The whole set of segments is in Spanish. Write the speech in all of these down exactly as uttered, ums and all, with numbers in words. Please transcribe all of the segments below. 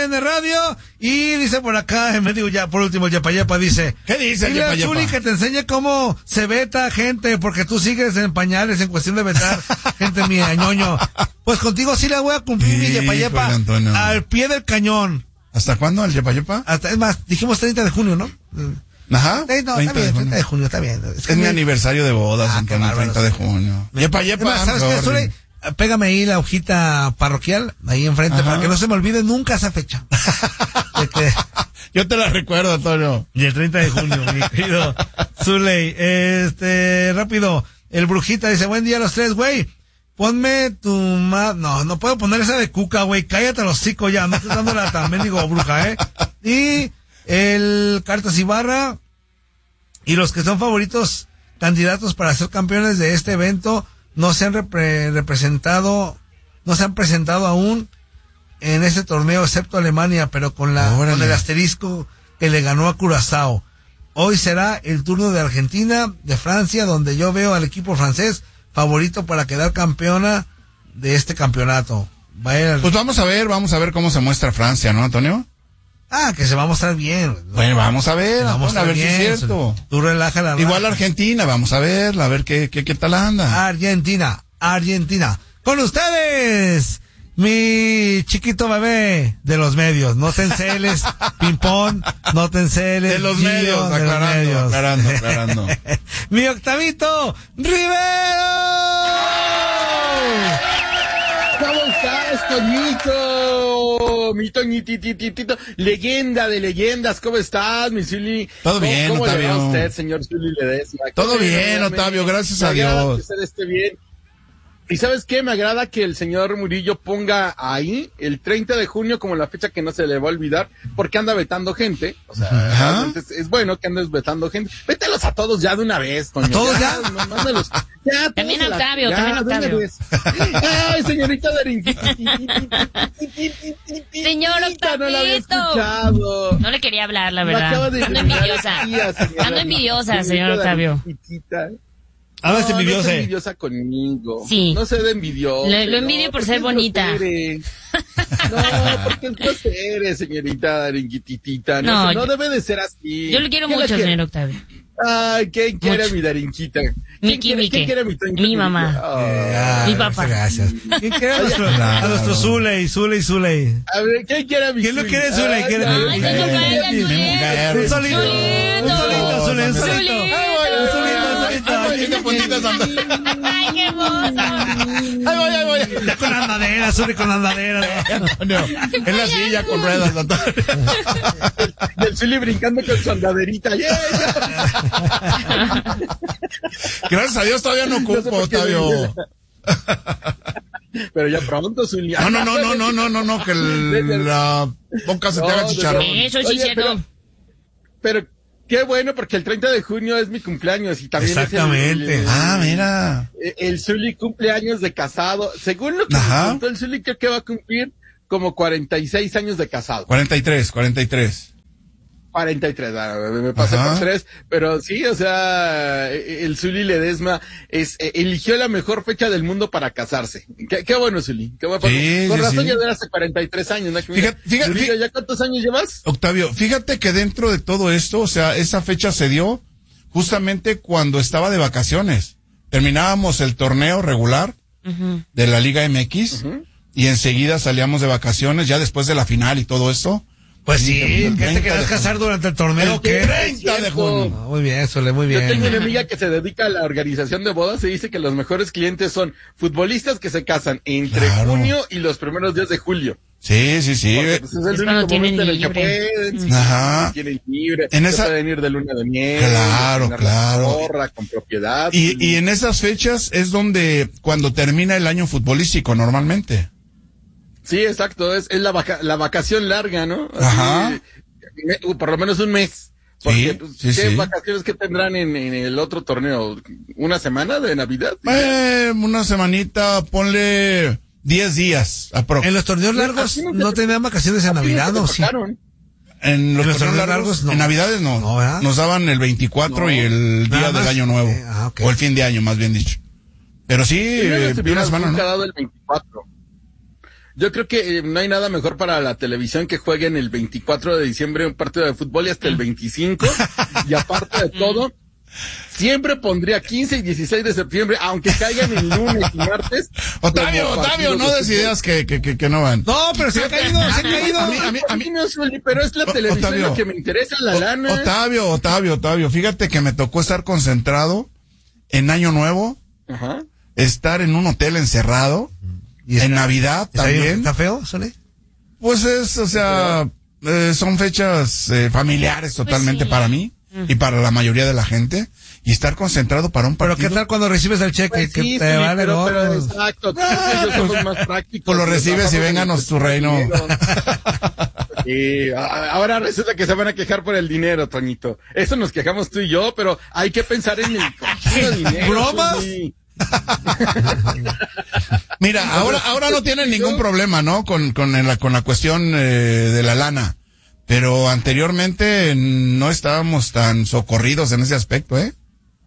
N Radio. Y dice por acá, me digo ya, por último, el Yepa Yepa dice. ¿Qué dice el Dile Yepa a Yepa? Zuli que te enseñe cómo se veta gente, porque tú sigues en pañales en cuestión de vetar gente mía, ñoño. Pues contigo sí la voy a cumplir, mi Yepa Yepa, al pie del cañón. ¿Hasta cuándo el Yepa Yepa? Hasta, es más, dijimos treinta de junio, ¿no? Ajá. Eh, no, está bien, treinta de junio, está bien. Es, es mi aniversario de bodas, ah, Antonio, el treinta de junio. Yepa Yepa. Más, ¿sabes qué, Zuli? Pégame ahí la hojita parroquial, ahí enfrente, Ajá. para que no se me olvide nunca esa fecha. De que... Yo te la recuerdo, Antonio. Y el treinta de junio, mi querido Zuley. Este, rápido, el Brujita dice, buen día a los tres, güey. Ponme tu ma... No, no puedo poner esa de Cuca, güey. Cállate los hocico ya, no estoy dándola también, digo, bruja, ¿eh? Y el Cartas Ibarra y los que son favoritos candidatos para ser campeones de este evento no se han repre- representado, no se han presentado aún en este torneo, excepto Alemania, pero con la con el asterisco que le ganó a Curazao. Hoy será el turno de Argentina, de Francia, donde yo veo al equipo francés favorito para quedar campeona de este campeonato. Vaya... Pues vamos a ver, vamos a ver cómo se muestra Francia, ¿no, Antonio? Ah, que se va a mostrar bien. Bueno, vamos a ver, vamos a, a ver bien, si es cierto. Tú relaja la Igual raja. Argentina, vamos a ver, a ver qué, qué, qué tal anda. Argentina, Argentina. Con ustedes, mi chiquito bebé de los medios. No te enceles, ping-pong, no te enceles. De los Gio, medios, de aclarando, los medios. aclarando, aclarando. Mi Octavito Rivero. ¿Cómo estás, Toñito? Mi Toñitititito, leyenda de leyendas, ¿cómo estás, mi Zuli? Todo bien, ¿Cómo, cómo Octavio. le va a usted, señor Zuli Ledesma? Todo bien, Octavio, gracias a Dios. Que usted esté bien. ¿Y sabes qué? Me agrada que el señor Murillo ponga ahí el treinta de junio como la fecha que no se le va a olvidar, porque anda vetando gente. O sea, realmente es, es bueno que andes vetando gente. Vételos a todos ya de una vez, Toño. ¿A todos ya? ya? No, mándalos. Ya, también todos Octavio, la, también ya, Octavio. Ay, señorita Darín. Señor Octavito. No la había escuchado. No le quería hablar, la verdad. Ando envidiosa. Tía, Ando envidiosa, señor Octavio. A ver, no, envidiosa. No es envidiosa conmigo. Sí. No sé de envidiosa. Le, lo envidio no, por ser bonita. No, porque es eres, señorita Darinquititita. No, no, no debe de ser así. Yo le quiero mucho, señor Octavio. Ay, ¿quién quiere a mi Darinquita? Mi ¿Quién quiere a mi Toñita? Mi mamá. Oh. Eh, mi papá. Gracias. ¿Quién quiere a nuestro, a nuestro Zuley, Zuley, Zuley? A ver, ¿quién quiere a mi ¿Quién lo quiere, Zuley? ¿Quién lo Ay, quiere? no vaya, Zuley. Un solito. Un solito, Zuley, un solito. Un solito, un solito. Ay, qué hermosa. Ahí voy, ahí voy. Con andadera, Zuley, con andadera. No, en la silla con ruedas, Del Zuley brincando con su andaderita. Yeah, gracias a Dios todavía no ocupo, no Octavio. Pero ya pronto, Zuley. No, no, no, no, no, no, no, no, que el, la boca se te haga chicharrón. Eso sí, cierto. Pero, pero qué bueno, porque el treinta de junio es mi cumpleaños y también exactamente. es el, el, ah, mira. El Zuley cumple años de casado. Según lo que Ajá. me contó el Zuley, creo que va a cumplir como cuarenta y seis años de casado. cuarenta y tres, cuarenta y tres. cuarenta y tres, me pasé Ajá. por tres, pero sí, o sea, el Zuley Ledesma es, eligió la mejor fecha del mundo para casarse. Qué, qué bueno, Zuley. Qué bueno. Sí, Con sí, razón sí. ya de hace cuarenta y tres años, ¿no? Fíjate, fíjate, Murillo, fíjate, ¿ya cuántos años llevas? Octavio, fíjate que dentro de todo esto, o sea, esa fecha se dio justamente cuando estaba de vacaciones. Terminábamos el torneo regular uh-huh. de la Liga M X uh-huh. y enseguida salíamos de vacaciones, ya después de la final y todo esto. Pues sí, ¿qué te querías casar durante el torneo? El ¿Qué? treinta de junio. No, muy bien, Sole, muy bien. Yo tengo una amiga que se dedica a la organización de bodas y dice que los mejores clientes son futbolistas que se casan entre claro. junio y los primeros días de julio. Sí, sí, sí. Porque, pues, es el es único momento en el que pueden, sí, Ajá. tienen libre, en esa... pueden ir de luna de miel, claro, claro. Porra, con propiedad. Y, y en esas fechas es donde, cuando termina el año futbolístico normalmente. Sí, exacto, es, es la, vaca, la vacación larga, ¿no? Así, Ajá. Me, por lo menos un mes. Porque, sí, pues, sí, ¿qué sí. vacaciones que tendrán en, en el otro torneo? ¿Una semana de Navidad? Eh, una semanita, ponle diez días. Aprox. En los torneos largos no, no tenían vacaciones en Navidad, ¿no? Sí. En los, los torneos largos, largos no. En Navidades no. no Nos daban el veinticuatro no. y el día del año nuevo. Eh, ah, okay. O el fin de año, más bien dicho. Pero sí, eh, una semana, ¿no? Dado el veinticuatro. Yo creo que eh, no hay nada mejor para la televisión que jueguen el veinticuatro de diciembre un partido de fútbol y hasta el veinticinco. Y aparte de todo, siempre pondría quince y dieciséis de septiembre, aunque caigan el lunes y martes. Otavio, como Otavio, partidos no de des fútbol. ideas que, que, que, que no van. No, pero se ha caído, se ha caído. A mí, a mí, a mí, no, Zuli, pero es la O- televisión Otavio. lo que me interesa, la O- lana. Otavio, Otavio, Otavio, fíjate que me tocó estar concentrado en Año Nuevo, Ajá. estar en un hotel encerrado, ¿Y está- en Navidad ¿Está bien? también. ¿Está feo, Sole? Pues es, o sea, eh, son fechas eh, familiares totalmente sí. para mí y para la mayoría de la gente. Y estar concentrado para un Pero partido. ¿qué tal cuando recibes el cheque? Pues que sí, te Zuli, vale pero, pero gorro. exacto, tú y yo somos más prácticos. Pues lo recibes y Trabajamos en vénganos el tu reino. dinero. Y a- ahora resulta que se van a quejar por el dinero, Toñito. Eso nos quejamos tú y yo, pero hay que pensar en el cochino dinero. ¿Bromas? Zuli. Mira, ahora, ahora no tienen ningún problema, ¿no? Con, con la, con la cuestión eh, de la lana. Pero anteriormente no estábamos tan socorridos en ese aspecto, ¿eh?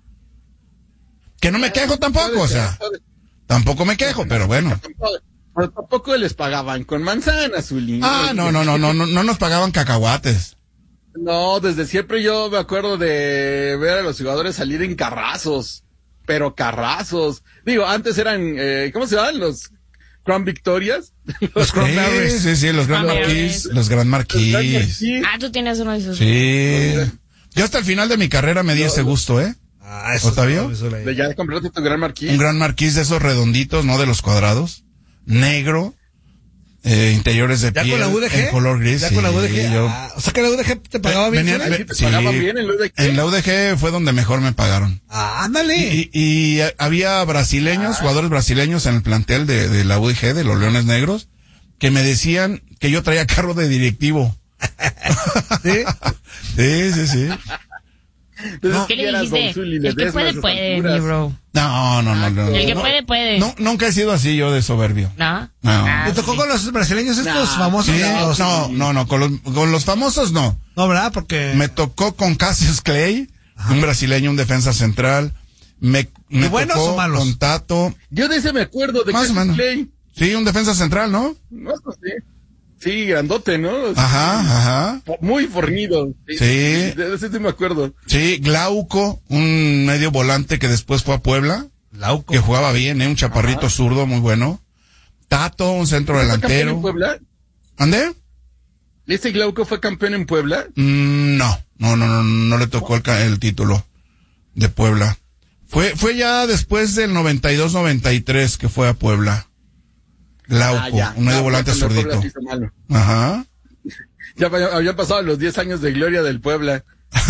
Que no me quejo tampoco, o sea, tampoco me quejo, pero bueno. Pero tampoco les pagaban con manzanas, Zuli. Ah, no, no, no, no, no, no nos pagaban cacahuates. No, desde siempre yo me acuerdo de ver a los jugadores salir en carrazos, pero carrazos. Digo, antes eran, eh, ¿cómo se llaman? Los Crown Victorias. Los Cranberries. Sí, sí, sí, los Grand Cranberries. Marquis, los Grand Marquis. Sí. Ah, tú tienes uno de esos. Sí. Yo hasta el final de mi carrera me di ese gusto, ¿eh? Ah, eso ¿Otavio? está- Sole. De ya compraste tu gran marquís. Un Grand Marquis de esos redonditos, no de los cuadrados. Negro. Eh, interiores de ¿Ya piel. con la U D G? En color gris. ¿Ya con la sí, U D G? yo- Ah, o sea que la U D G te pagaba bien. Venían- Sole? Sí, te sí. pagaban bien en la U D G. En la U D G fue donde mejor me pagaron. Ah, ándale. Y, y, y había brasileños, jugadores brasileños en el plantel de, de la U D G, de los Leones Negros, que me decían que yo traía carro de directivo. ¿Sí? Sí, sí, sí. Entonces, ¿Qué le quieras, dijiste? don Zuli, El que Ledesma, puede, esas puede, alturas. mi bro. No, no, no, no. El que no, puede, puede. no, nunca he sido así yo de soberbio. ¿No? No. Ah, ¿Te tocó sí. con los brasileños estos Nah, famosos? Sí, Los- no, no, no, con los, con los famosos no. No, ¿verdad? Porque... Me tocó con Cassius Clay, un brasileño, un defensa central. Me, me ¿Y buenos tocó o malos? con Tato. Yo de ese me acuerdo de Más o Cassius menos. Clay. Sí, un defensa central, ¿no? No sé. Sí, grandote, ¿no? Ajá, ajá. Muy fornido. Sí. De ese sí me acuerdo. Sí, Glauco, un medio volante que después fue a Puebla, Lauco. que jugaba bien, ¿eh? Un chaparrito Ajá. zurdo muy bueno. Tato, un centro ¿Fue campeón en delantero. Puebla? ¿Ande? ¿Ese Glauco fue campeón en Puebla? Mm, no, no, no, no, no le tocó el, ca- el título de Puebla. Fue, fue ya después del noventa y dos noventa y tres que fue a Puebla. Glauco, Ah, ya. un medio Ah, volante cuando Puebla zurdito. se hizo malo. Ajá. Ya había- habían pasado los diez años de gloria del Puebla.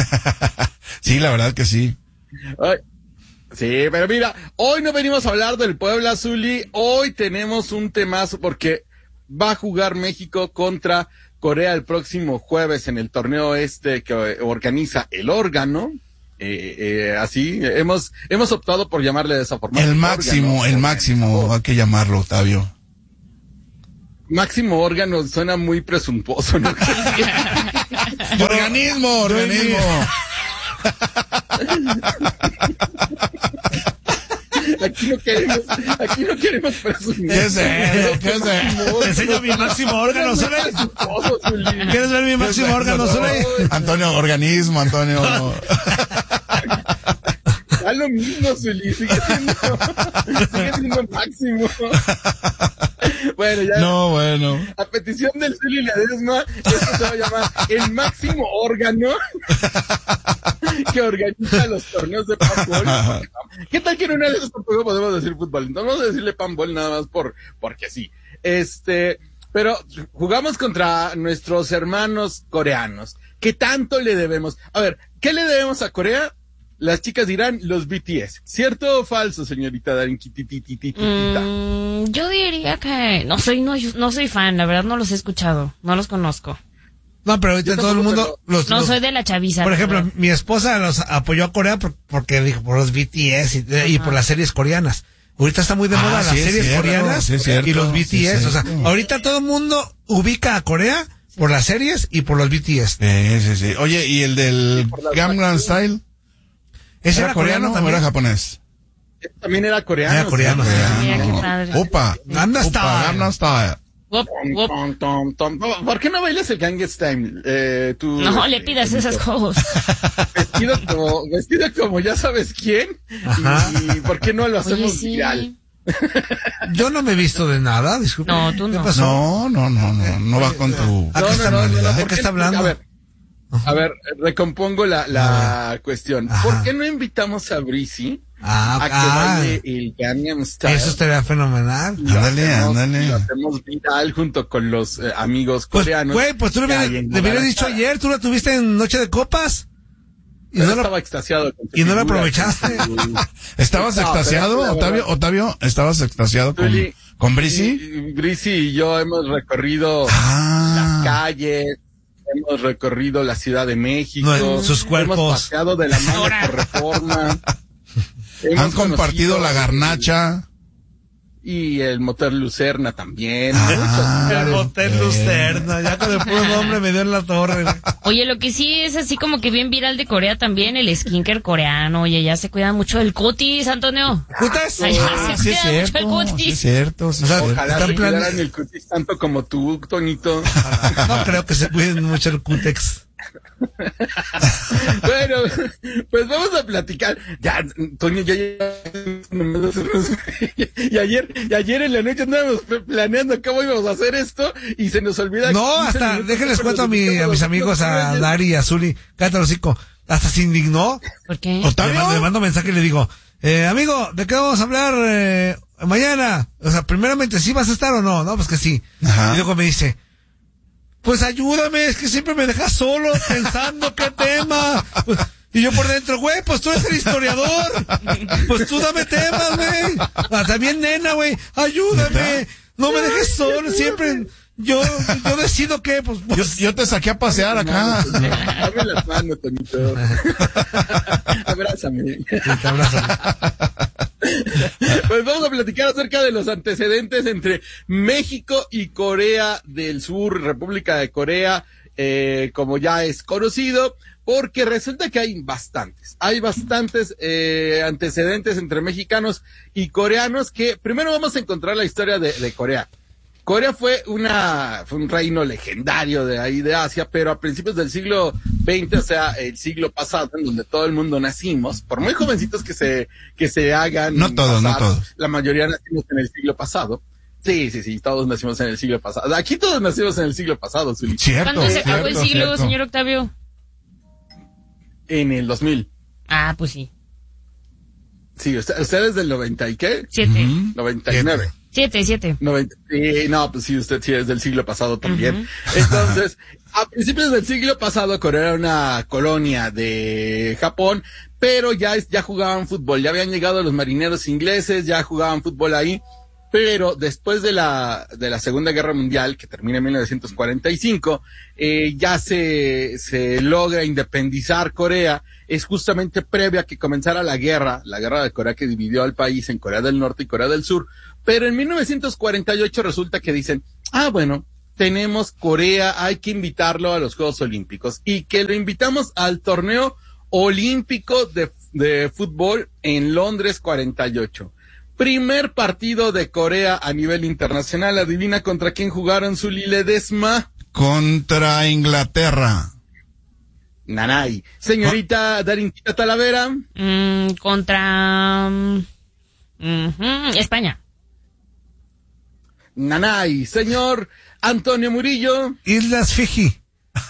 Sí, la verdad que sí. Ay. Sí, pero mira, hoy no venimos a hablar del Puebla, Zuli. Hoy tenemos un temazo porque va a jugar México contra Corea el próximo jueves en el torneo este que eh, organiza el órgano. Eh, eh, así, eh, hemos, hemos optado por llamarle de esa forma. El máximo, el máximo, hay que llamarlo, Octavio. Máximo órgano suena muy presuntuoso, ¿no? Organismo, organismo. Aquí no queremos, aquí no queremos presumir. ¿Qué es eso? ¿Qué es eso? Te enseño mi máximo órgano, Sole. Presuntuoso, Zuli. ¿Quieres ver mi máximo órgano, Sole? Antonio, organismo, Antonio. Da lo mismo, Zuli, sigue siendo, sigue siendo máximo. Bueno, ya. No, bueno. A petición del Zuli Ledesma, esto se va a llamar el máximo órgano que organiza los torneos de panball. ¿Qué tal que en una de esas tampoco podemos decir fútbol? Entonces vamos a decirle panball nada más por, porque sí. Este, pero jugamos contra nuestros hermanos coreanos. ¿Qué tanto le debemos? A ver, ¿qué le debemos a Corea? Las chicas dirán los B T S. ¿Cierto o falso, señorita Darinquititititita? Mm, yo diría que no soy no, no soy fan, la verdad no los he escuchado, no los conozco. No, pero ahorita Yo todo el tampoco, mundo... Los, No los- soy de la chaviza. por la ejemplo, verdad. mi esposa los apoyó a Corea por- porque dijo por los B T S y, y por las series coreanas. Ahorita está muy de Ah, moda las sí es series cierto, coreanas sí es cierto, y los B sí T S. es o sea, cierto. ahorita todo el mundo ubica a Corea por las series y por los B T S. Sí, sí, sí. Oye, ¿y el del por las Gangnam Style? ¿Ese ¿Era coreano o también? era japonés? También era coreano. Era coreano. sí. Mira, qué padre. Opa. Gangnam Opa, Style. Gangnam Style. Wop, wop. Tom, tom, tom, tom. ¿Por qué no bailas el Gangnam Style? Eh, tú, No le eh, pidas esas cosas. Vestido como, vestido como ya sabes quién. Y, y ¿por qué no lo hacemos Oye, sí. viral? Yo no me he visto de nada, disculpe. No, tú ¿Qué no. pasó? No, no, no, no, no va con tu... ¿A qué está no, no, hablando? no, ¿De ¿por qué está qué? hablando? A ver, a ver, recompongo la, la cuestión. Ajá. ¿Por qué no invitamos a Breezy Ah, a que ah, baile el Gangnam Style? eso estaría fenomenal. Y lo Ándale, hacemos- ándale. Lo hacemos viral junto con los eh, amigos Pues, coreanos. güey, pues tú le que hubieras, hay en le hubieras dicho Guadalajara. ayer, tú la tuviste en Noche de Copas. Y Pero no la, estaba extasiado. con su y no la figura, aprovechaste. con su- ¿Estabas No, extasiado, pero es la Otavio? verdad. Otavio, ¿estabas extasiado con, Tuli, con Brisi? y- Brisi y yo hemos recorrido Ah. las calles, hemos recorrido la Ciudad de México, No, sus cuerpos. hemos paseado de la mano por Reforma. Hemos Han compartido conocido la garnacha. y el motel Lucerna también. Ah. muchos El lugares. Hotel Lucerna, ya con el puro nombre me dio en la torre, güey. Oye, lo que sí es así como que bien viral de Corea también, el skincare coreano. Oye, ya se cuidan mucho del cutis, Antonio. ¿Putas? Ay, Ah, se sí es cuida mucho el cierto, cutis. sí es cierto, sí es O sea, cierto. Ojalá Están se plan- cuidaran el cutis tanto como tú, Toñito. No creo que se cuiden mucho el cútex. Bueno, pues vamos a platicar. Ya, Toño, ya y ayer, y ayer en la noche andábamos planeando cómo íbamos a hacer esto y se nos olvida. No, quince hasta, minutos déjenles que cuento a, nos mi, a dedicamos mis a amigos, a los Dari y a Zuli, cállate el hocico. Hasta se indignó. ¿Por qué? Le ¿Otavio? mando, le mando mensaje y le digo, eh, amigo, ¿de qué vamos a hablar eh, mañana? O sea, primeramente, ¿sí vas a estar o no? No, pues que sí. Ajá. Y luego me dice, pues ayúdame, es que siempre me dejas solo pensando qué tema. Pues, y yo por dentro, güey, pues tú eres el historiador. Pues tú dame temas, güey. Ah, también nena, güey, ayúdame. No me dejes solo, siempre yo, yo decido qué, pues, Yo, pues yo te saqué a pasear acá. Dame las manos, Toñito. Abrázame. sí, te abrazo. Pues vamos a platicar acerca de los antecedentes entre México y Corea del Sur, República de Corea, eh, como ya es conocido, porque resulta que hay bastantes, hay bastantes eh, antecedentes entre mexicanos y coreanos que primero vamos a encontrar la historia de, de Corea. Corea fue una, fue un reino legendario de ahí de Asia, pero a principios del siglo veinte, o sea, el siglo pasado, en donde todo el mundo nacimos, por muy jovencitos que se, que se hagan. No todos, no pasar, todos. La mayoría nacimos en el siglo pasado. Sí, sí, sí, todos nacimos en el siglo pasado. Aquí todos nacimos en el siglo pasado, Zuli. Cierto, ¿Cuándo se acabó el cierto, siglo, cierto. señor Octavio? En el dos mil. Ah, pues sí. Sí, usted, usted es del noventa y qué? Siete. Ujú. noventa y nueve. Siete, siete. noventa, sí, no, pues sí, usted sí es del siglo pasado también. Entonces, a principios del siglo pasado, Corea era una colonia de Japón, pero ya, es- ya jugaban fútbol, ya habían llegado los marineros ingleses, ya jugaban fútbol ahí, pero después de la, de la Segunda Guerra Mundial, que termina en mil novecientos cuarenta y cinco, eh, ya se, se logra independizar Corea, es justamente previa a que comenzara la guerra, la guerra de Corea que dividió al país en Corea del Norte y Corea del Sur, pero en mil novecientos cuarenta y ocho resulta que dicen, ah, bueno, tenemos Corea, hay que invitarlo a los Juegos Olímpicos, y que lo invitamos al torneo olímpico de, de fútbol en Londres cuarenta y ocho. Primer partido de Corea a nivel internacional. Adivina contra quién jugaron su Ledesma. Contra Inglaterra. Nanay. Señorita Darinquita Talavera. Mm, contra mm, ujú, España. Nanay. Señor Antonio Murillo. Islas Fiji.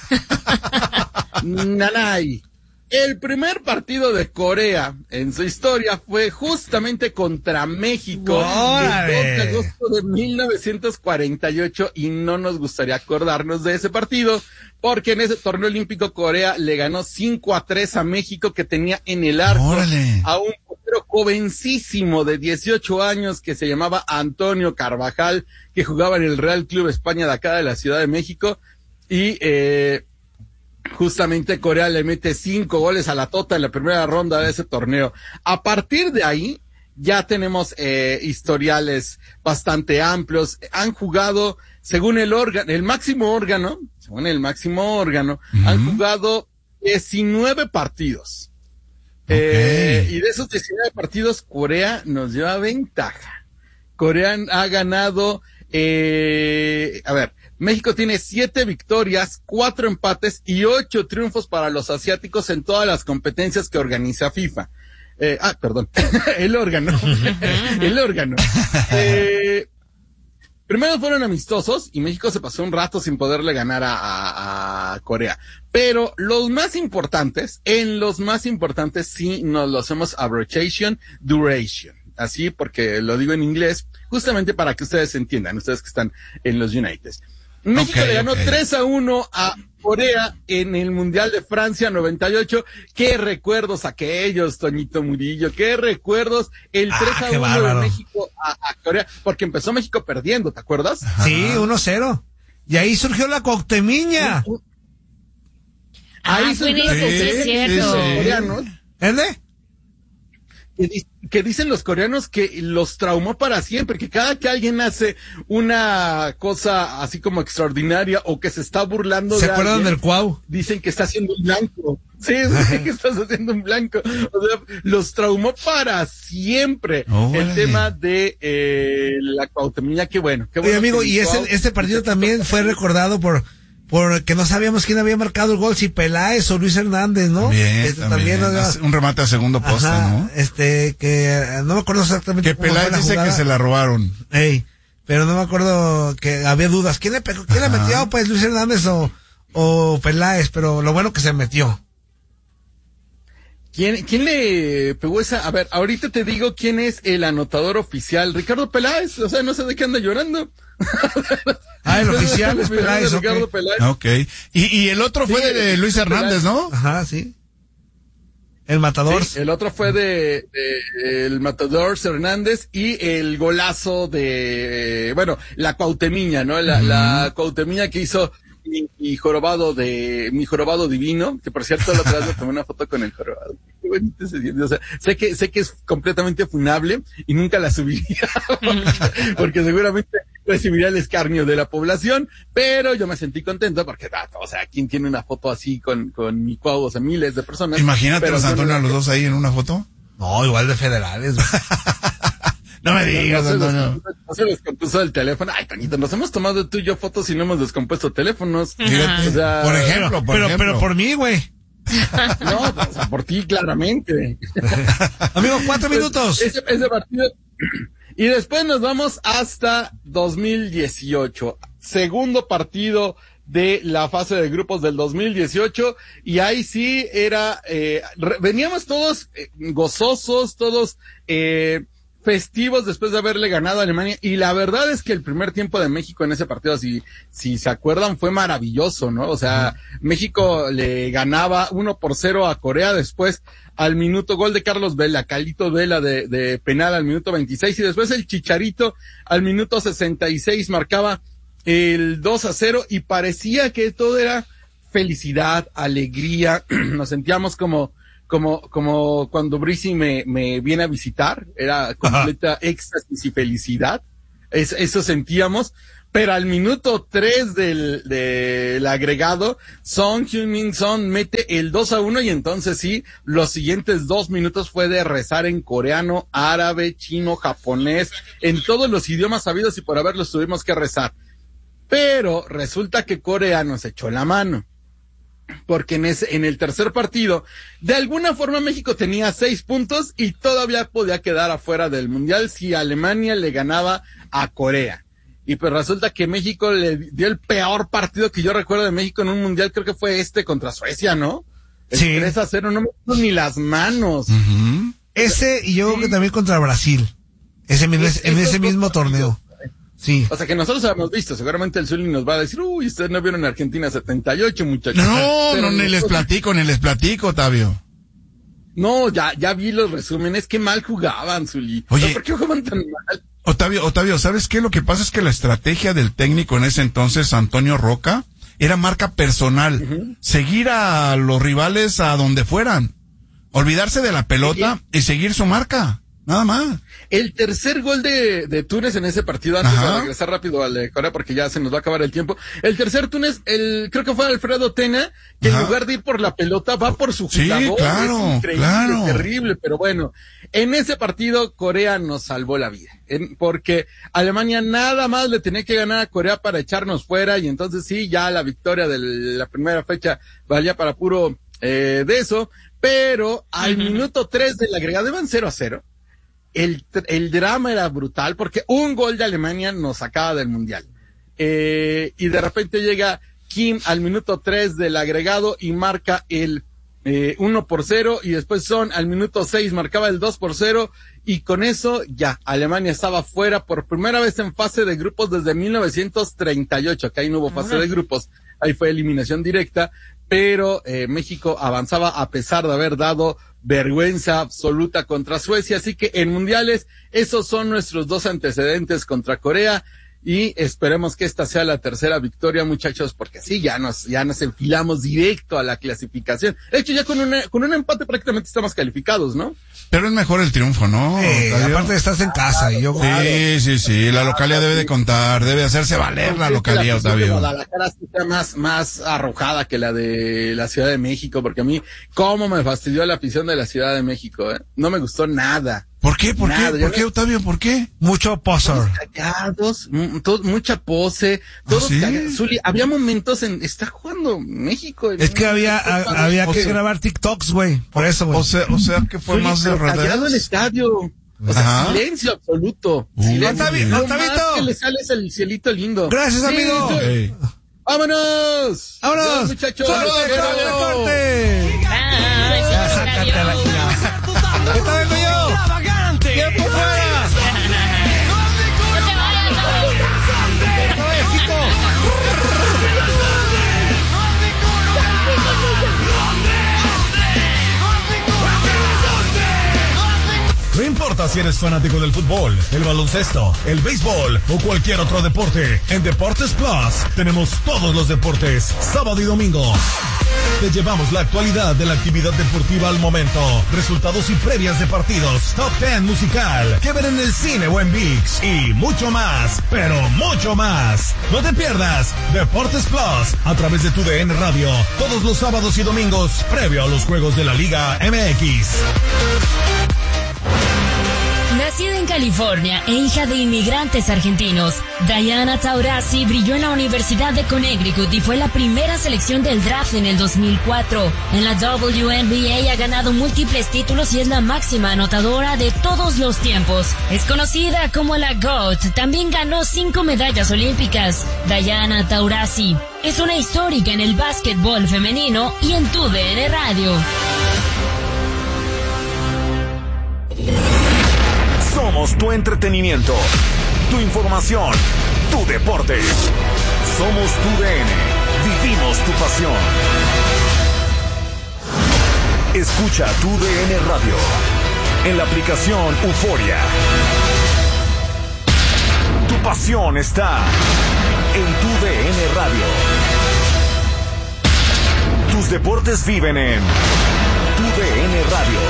Nanay. El primer partido de Corea en su historia fue justamente contra México ¡Órale! el dos de agosto de mil novecientos cuarenta y ocho, y no nos gustaría acordarnos de ese partido porque en ese torneo olímpico Corea le ganó cinco a tres a México, que tenía en el arco Órale. a un portero jovencísimo de dieciocho años que se llamaba Antonio Carvajal, que jugaba en el Real Club España de acá de la Ciudad de México, y eh justamente Corea le mete cinco goles a la Tota en la primera ronda de ese torneo. A partir de ahí, ya tenemos eh, historiales bastante amplios. Han jugado, según el órgano, el máximo órgano, según el máximo órgano, Ujú. han jugado diecinueve partidos. Ok. Eh, y de esos diecinueve partidos, Corea nos lleva ventaja. Corea ha ganado Eh, a ver, México tiene siete victorias, cuatro empates y ocho triunfos para los asiáticos en todas las competencias que organiza FIFA. Eh, ah, perdón, el órgano, el órgano. Eh, primero fueron amistosos y México se pasó un rato sin poderle ganar a, a, a Corea. Pero los más importantes, en los más importantes sí nos lo hacemos abbreviation, duration. Así porque lo digo en inglés, justamente para que ustedes entiendan, ustedes que están en los Uniteds. México okay, le ganó okay. tres a uno a Corea en el Mundial de Francia noventa y ocho. Qué recuerdos aquellos, Toñito Murillo, qué recuerdos el ah, tres a uno bárbaro. De México a, a Corea, porque empezó México perdiendo, ¿te acuerdas? Sí, uno cero. Y ahí surgió la Cuauhtemiña. Ah, ahí surgió la Cuauhtemiña. ¿Ende? Que, que dicen los coreanos que los traumó para siempre, que cada que alguien hace una cosa así como extraordinaria o que se está burlando ¿Se de acuerdan alguien, del Cuau? Dicen que está haciendo un blanco. Sí, dicen que estás haciendo un blanco. O sea, los traumó para siempre. Oh, el vale. tema de eh, la Cuauhtemiña, qué bueno. Qué bueno. Oye, amigo, y ese, este partido también fue recordado por... porque no sabíamos quién había marcado el gol, si Peláez o Luis Hernández, ¿no? Bien, este, también, también ¿no? Un remate a segundo poste, ajá, ¿no? Este, que no me acuerdo exactamente. Que Peláez dice jugada. Que se la robaron. Ey, pero no me acuerdo que había dudas. ¿Quién le pegó? ¿Quién le metió? Pues Luis Hernández o, o Peláez, pero lo bueno que se metió. ¿Quién, ¿Quién le pegó esa? A ver, ahorita te digo quién es el anotador oficial. Ricardo Peláez, o sea, no sé de qué anda llorando. Ah, el oficial es Peláez, Ricardo okay. Peláez. Ok. Y, y el otro fue sí, de Luis Hernández, ¿no? Ajá, sí. El matador. Sí, el otro fue de, de el matador Hernández y el golazo de, bueno, la Cuauhtemiña, ¿no? La, uh-huh. la Cuauhtemiña que hizo mi, mi jorobado de, mi jorobado divino, que por cierto la otra vez me tomé una foto con el jorobado. Qué bonito ese día. O sea, sé que, sé que es completamente funable y nunca la subiría, porque, porque seguramente recibiría el escarnio de la población, pero yo me sentí contento porque, o sea, ¿quién tiene una foto así con, con mi Cuau? O sea, miles de personas. Imagínate los Antonio a los dos ahí en una foto. No, igual de federales. No me digas, no, no Antonio. No se descompuso el teléfono. Ay, Toñito, nos hemos tomado tú y yo fotos y no hemos descompuesto teléfonos. Fíjate, o sea, por ejemplo, por pero, ejemplo. pero por mí, güey. No, o sea, por ti claramente. Amigo, cuatro minutos. Ese, ese partido. Y después nos vamos hasta dos mil dieciocho. Segundo partido de la fase de grupos del dos mil dieciocho. Y ahí sí era, eh, re, veníamos todos eh, gozosos, todos, eh, festivos después de haberle ganado a Alemania, y la verdad es que el primer tiempo de México en ese partido, si, si se acuerdan, fue maravilloso, ¿no? O sea, México le ganaba uno por cero a Corea, después al minuto gol de Carlos Vela, Calito Vela de, de penal al minuto veintiséis, y después el Chicharito al minuto sesenta y seis marcaba el dos a cero, y parecía que todo era felicidad, alegría, nos sentíamos como como, como cuando Brizy me, me viene a visitar, era completa Ajá. éxtasis y felicidad, es, eso sentíamos, pero al minuto tres del, del agregado, Son Heung-min Son mete el dos a uno, y entonces sí, los siguientes dos minutos fue de rezar en coreano, árabe, chino, japonés, en todos los idiomas sabidos y por haberlos tuvimos que rezar. Pero resulta que Corea nos echó la mano. Porque en ese, en el tercer partido, de alguna forma México tenía seis puntos y todavía podía quedar afuera del mundial si Alemania le ganaba a Corea. Y pues resulta que México le dio el peor partido que yo recuerdo de México en un mundial, creo que fue este contra Suecia, ¿no? El sí. tres a cero, no me acuerdo ni las manos. Uh-huh. Ese y yo sí. creo que también contra Brasil. Ese, es, en ese mismo torneo. Sí. O sea que nosotros habíamos visto, seguramente el Zuli nos va a decir, uy, ustedes no vieron Argentina setenta y ocho, muchachos. No, Pero no, ni les platico, ni les platico, Octavio. No, ya, ya vi los resúmenes, qué mal jugaban, Zuli. Oye, o sea, ¿por qué jugaban tan mal? Octavio, Octavio, ¿sabes qué? Lo que pasa es que la estrategia del técnico en ese entonces, Antonio Roca, era marca personal. Uh-huh. Seguir a los rivales a donde fueran. Olvidarse de la pelota ¿Sí? y seguir su marca. Nada más. El tercer gol de, de Túnez en ese partido, antes Ajá. de regresar rápido al de Corea porque ya se nos va a acabar el tiempo. El tercer Túnez, el, creo que fue Alfredo Tena, que Ajá. en lugar de ir por la pelota, va por su jugador. Sí, claro, es increíble, claro. terrible, pero bueno. En ese partido, Corea nos salvó la vida. En, porque Alemania nada más le tenía que ganar a Corea para echarnos fuera, y entonces sí, ya la victoria de la primera fecha valía para puro, eh, de eso. Pero al uh-huh. minuto tres del agregado iban cero a cero. El, el drama era brutal porque un gol de Alemania nos sacaba del mundial. Eh, y de repente llega Kim al minuto tres del agregado y marca el eh, uno por cero, y después Son al minuto seis marcaba el dos por cero, y con eso ya Alemania estaba fuera por primera vez en fase de grupos desde mil novecientos treinta y ocho, que ahí no hubo fase uh-huh. de grupos, ahí fue eliminación directa. Pero eh, México avanzaba a pesar de haber dado vergüenza absoluta contra Suecia. Así que en mundiales, esos son nuestros dos antecedentes contra Corea, y esperemos que esta sea la tercera victoria, muchachos, porque sí, ya nos, ya nos enfilamos directo a la clasificación. De hecho, ya con una, con un empate prácticamente estamos calificados, ¿no? Pero es mejor el triunfo, ¿no? Eh, aparte estás en casa y yo... Sí, claro. sí, sí, la localidad debe de contar, debe hacerse valer la localidad, Octavio. Guadalajara está más, más arrojada que la de la Ciudad de México, porque a mí, cómo me fastidió la afición de la Ciudad de México, ¿eh? No me gustó nada. ¿Por qué? ¿Por Nada, qué? ¿Por qué, Octavio? ¿Por qué? Mucho poser. Cagados, m- to- mucha pose, todos ¿Ah, sí? cagados. Zuli, había momentos en, está jugando México. Es que había, a, había que sea, grabar TikToks, güey, por eso, güey. O sea, o sea que fue Zuli, más de pero callado el redes. estadio. O sea, Ajá. silencio absoluto. Uh, silencio. Octavi- Lo Octavito. más que le sale es el cielito lindo. Gracias, Sí, amigo. sí. Ey. ¡Vámonos! ¡Vámonos! Adiós, muchachos. ¡Saludos, Adiós. corte! Ay, Ya, sácate a la chingada. ¿Qué tal, vengo yo? ¡Tiempo fuera! No te vayas, no. ¡No vayas, Kiko! No importa si eres fanático del fútbol, el baloncesto, el béisbol o cualquier otro deporte, en Deportes Plus tenemos todos los deportes, sábado y domingo. Te llevamos la actualidad de la actividad deportiva al momento, resultados y previas de partidos, top ten musical, que ver en el cine o en ViX, y mucho más, pero mucho más. No te pierdas Deportes Plus a través de tu D N Radio, todos los sábados y domingos, previo a los juegos de la Liga M X. Nacida en California e hija de inmigrantes argentinos, Diana Taurasi brilló en la Universidad de Connecticut y fue la primera selección del draft en el dos mil cuatro. En la W N B A ha ganado múltiples títulos y es la máxima anotadora de todos los tiempos. Es conocida como la GOAT, también ganó cinco medallas olímpicas. Diana Taurasi es una histórica en el básquetbol femenino y en tu D N Radio. Somos tu entretenimiento, tu información, tu deporte. Somos tu D N. Vivimos tu pasión. Escucha tu D N Radio en la aplicación Euforia. Tu pasión está en tu D N Radio. Tus deportes viven en tu D N Radio.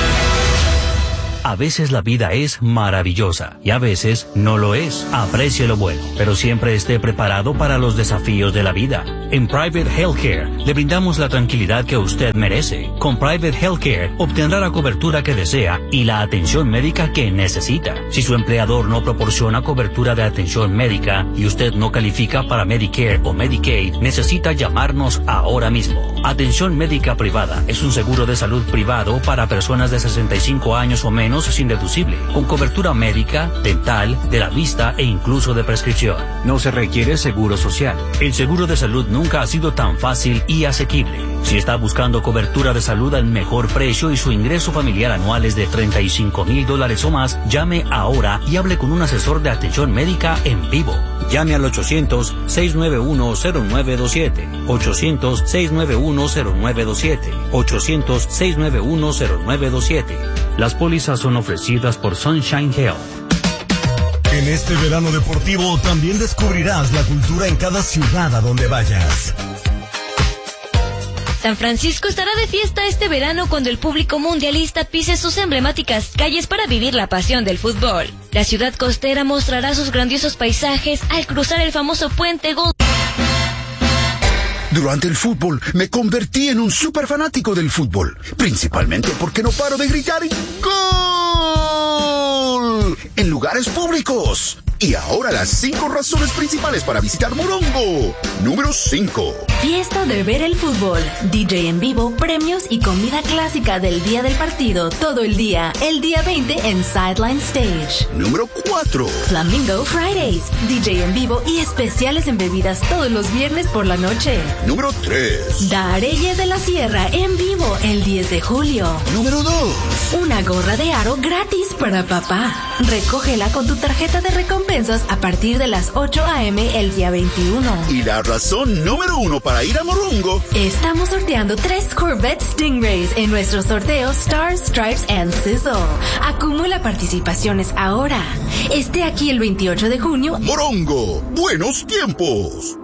A veces la vida es maravillosa y a veces no lo es. Aprecie lo bueno, pero siempre esté preparado para los desafíos de la vida. En Private Healthcare le brindamos la tranquilidad que usted merece. Con Private Healthcare obtendrá la cobertura que desea y la atención médica que necesita. Si su empleador no proporciona cobertura de atención médica y usted no califica para Medicare o Medicaid, necesita llamarnos ahora mismo. Atención médica privada es un seguro de salud privado para personas de sesenta y cinco años o menos sin deducible, con cobertura médica, dental, de la vista e incluso de prescripción. No se requiere seguro social. El seguro de salud nunca ha sido tan fácil y asequible. Si está buscando cobertura de salud al mejor precio y su ingreso familiar anual es de treinta y cinco mil dólares o más, llame ahora y hable con un asesor de atención médica en vivo. Llame al ochocientos, seiscientos noventa y uno, cero nueve dos siete, ochocientos, seiscientos noventa y uno, cero nueve dos siete, ochocientos, seiscientos noventa y uno, cero nueve dos siete. Las pólizas son ofrecidas por Sunshine Health. En este verano deportivo también descubrirás la cultura en cada ciudad a donde vayas. San Francisco estará de fiesta este verano cuando el público mundialista pise sus emblemáticas calles para vivir la pasión del fútbol. La ciudad costera mostrará sus grandiosos paisajes al cruzar el famoso puente Gold. Durante el fútbol me convertí en un súper fanático del fútbol, principalmente porque no paro de gritar ¡Gol! En lugares públicos. Y ahora las cinco razones principales para visitar Morongo. Número cinco. Fiesta de ver el fútbol, D J en vivo, premios y comida clásica del día del partido todo el día. El día veinte en Sideline Stage. Número cuatro. Flamingo Fridays, D J en vivo y especiales en bebidas todos los viernes por la noche. Número tres. Dareyes de la Sierra en vivo el diez de julio. Número dos. Una gorra de aro gratis para papá. Recógela con tu tarjeta de recompensa a partir de las ocho a eme el día veintiuno. Y la razón número uno para ir a Morongo. Estamos sorteando tres Corvette Stingrays en nuestro sorteo Stars, Stripes and Sizzle. Acumula participaciones ahora. Esté aquí el veintiocho de junio. Morongo, buenos tiempos.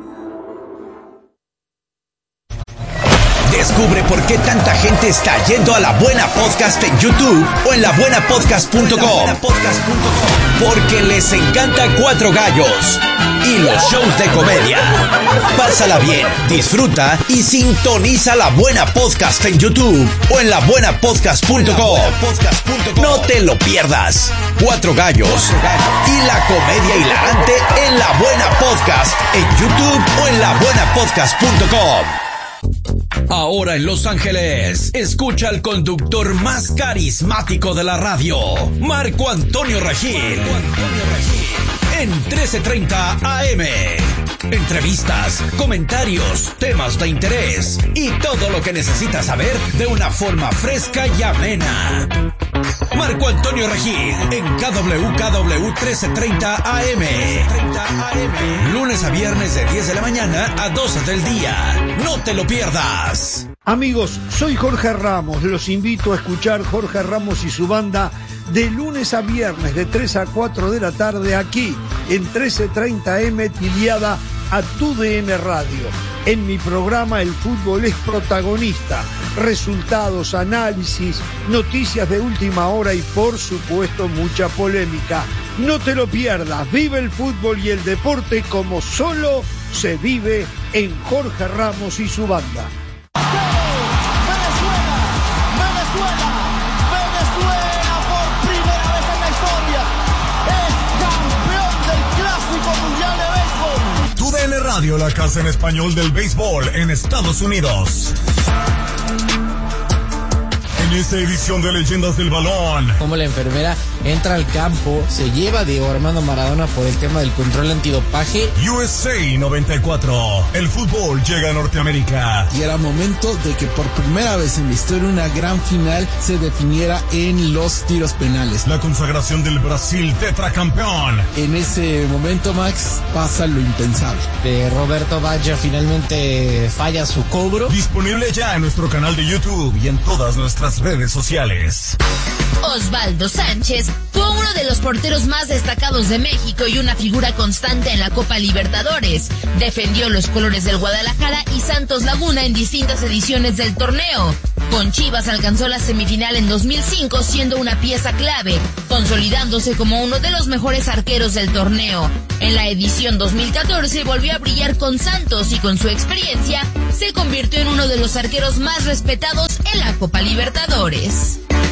Descubre por qué tanta gente está yendo a La Buena Podcast en YouTube o en la buena podcast punto com. Porque les encanta Cuatro Gallos y los shows de comedia. Pásala bien, disfruta y sintoniza La Buena Podcast en YouTube o en la buena podcast punto com. No te lo pierdas. Cuatro Gallos y la comedia hilarante en La Buena Podcast en YouTube o en la buena podcast punto com. Ahora en Los Ángeles, escucha al conductor más carismático de la radio, Marco Antonio Regil, en trece treinta A M. Entrevistas, comentarios, temas de interés y todo lo que necesitas saber de una forma fresca y amena. Marco Antonio Regil en K W K W trece treinta A M. Lunes a viernes de diez de la mañana a doce del día. No te lo pierdas. Amigos, soy Jorge Ramos. Los invito a escuchar Jorge Ramos y su banda de lunes a viernes de tres a cuatro de la tarde aquí en trece treinta A M tiliada a Tu D N Radio. En mi programa el fútbol es protagonista. Resultados, análisis, noticias de última hora y por supuesto mucha polémica. No te lo pierdas. Vive el fútbol y el deporte como solo se vive en Jorge Ramos y su banda. Radio, la casa en español del béisbol en Estados Unidos. En esta edición de Leyendas del Balón, como la enfermera entra al campo, se lleva a Diego Armando Maradona por el tema del control antidopaje. U S A noventa y cuatro, el fútbol llega a Norteamérica. Y era momento de que por primera vez en la historia una gran final se definiera en los tiros penales. La consagración del Brasil tetracampeón. En ese momento, Max, pasa lo impensable. De Roberto Baggio finalmente falla su cobro. Disponible ya en nuestro canal de YouTube y en todas nuestras redes sociales. Osvaldo Sánchez fue uno de los porteros más destacados de México y una figura constante en la Copa Libertadores. Defendió los colores del Guadalajara y Santos Laguna en distintas ediciones del torneo. Con Chivas alcanzó la semifinal en dos mil cinco siendo una pieza clave, consolidándose como uno de los mejores arqueros del torneo. En la edición dos mil catorce volvió a brillar con Santos y con su experiencia se convirtió en uno de los arqueros más respetados en la Copa Libertadores.